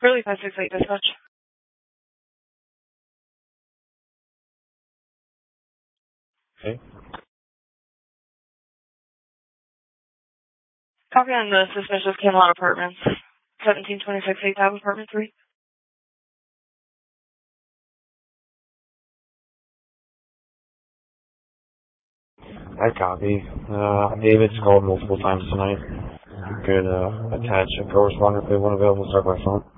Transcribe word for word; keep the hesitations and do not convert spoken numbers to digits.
Curly five six eight dispatch. Okay. Copy on the suspicious Camelot Apartments. seventeen twenty-six eighth Ave, Apartment three. I copy. Uh, David's called multiple times tonight. You could uh, attach a correspondent if they want available, start by phone.